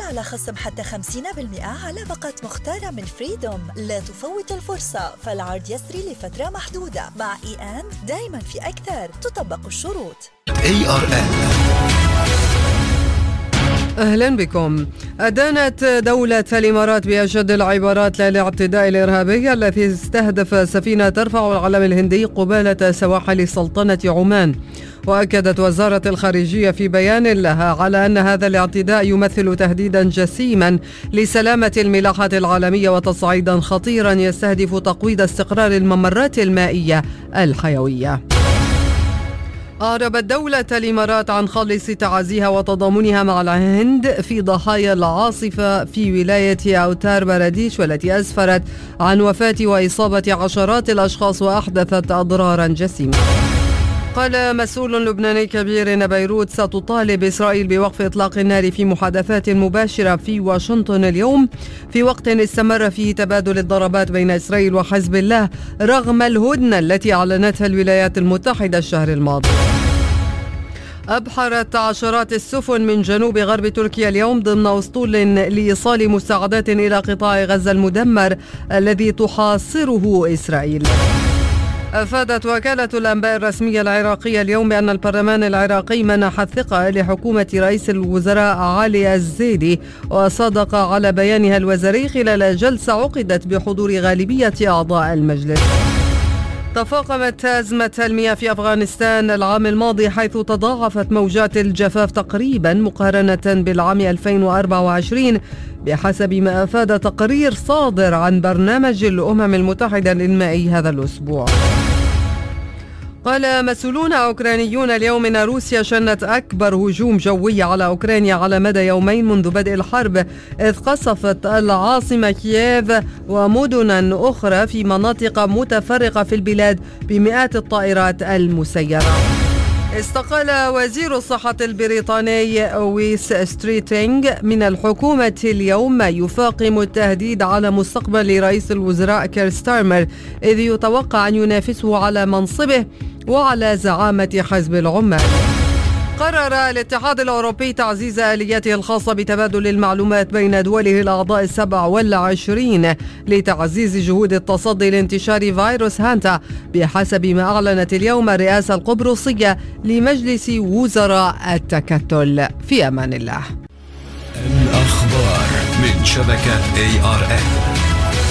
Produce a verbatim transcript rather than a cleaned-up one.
على خصم حتى خمسين بالمئة على باقة مختارة من فريدوم. لا تفوت الفرصة، فالعرض يسري لفترة محدودة. مع إي أند دايما في أكثر، تطبق الشروط. إيه آر إن. أهلا بكم. أدانت دولة الإمارات بأشد العبارات للاعتداء الإرهابي الذي استهدف سفينة ترفع العلم الهندي قبالة سواحل سلطنة عمان. وأكدت وزارة الخارجية في بيان لها على أن هذا الاعتداء يمثل تهديدا جسيما لسلامة الملاحة العالمية وتصعيدا خطيرا يستهدف تقويض استقرار الممرات المائية الحيوية. أعربت دولة الإمارات عن خالص تعازيها وتضامنها مع الهند في ضحايا العاصفة في ولاية أوتار باراديش، والتي أسفرت عن وفاة وإصابة عشرات الأشخاص وأحدثت أضرارا جسيمة. قال مسؤول لبناني كبير إن بيروت ستطالب إسرائيل بوقف إطلاق النار في محادثات مباشرة في واشنطن اليوم، في وقت استمر فيه تبادل الضربات بين إسرائيل وحزب الله رغم الهدنة التي أعلنتها الولايات المتحدة الشهر الماضي. أبحرت عشرات السفن من جنوب غرب تركيا اليوم ضمن أسطول لإيصال مساعدات إلى قطاع غزة المدمر الذي تحاصره إسرائيل. أفادت وكالة الأنباء الرسمية العراقية اليوم بأن البرلمان العراقي منح الثقة لحكومة رئيس الوزراء علي الزيدي، وصادق على بيانها الوزاري خلال جلسة عقدت بحضور غالبية أعضاء المجلس. تفاقمت أزمة المياه في أفغانستان العام الماضي، حيث تضاعفت موجات الجفاف تقريبا مقارنة بالعام ألفين وأربعة وعشرين بحسب ما أفاد تقرير صادر عن برنامج الأمم المتحدة للماء هذا الأسبوع. قال مسؤولون أوكرانيون اليوم إن روسيا شنت أكبر هجوم جوي على أوكرانيا على مدى يومين منذ بدء الحرب، إذ قصفت العاصمة كييف ومدنا أخرى في مناطق متفرقة في البلاد بمئات الطائرات المسيرة. استقال وزير الصحة البريطاني ويس ستريتينغ من الحكومة اليوم، ما يفاقم التهديد على مستقبل رئيس الوزراء كير ستارمر، إذ يتوقع أن ينافسه على منصبه وعلى زعامة حزب العمال. قرر الاتحاد الأوروبي تعزيز آلياته الخاصة بتبادل المعلومات بين دوله الأعضاء السبع والعشرين لتعزيز جهود التصدي لانتشار فيروس هانتا، بحسب ما أعلنت اليوم الرئاسة القبرصية لمجلس وزراء التكتل. في أمان الله. الأخبار من شبكة إيه آر إن.